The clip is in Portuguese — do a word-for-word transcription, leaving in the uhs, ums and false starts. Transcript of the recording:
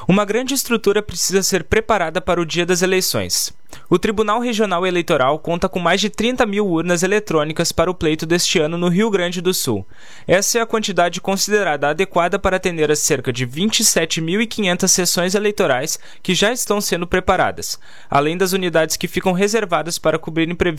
Uma grande estrutura precisa ser preparada para o dia das eleições. O Tribunal Regional Eleitoral conta com mais de trinta mil urnas eletrônicas para o pleito deste ano no Rio Grande do Sul. Essa é a quantidade considerada adequada para atender as cerca de vinte e sete mil e quinhentas sessões eleitorais que já estão sendo preparadas, além das unidades que ficam reservadas para cobrirem previsões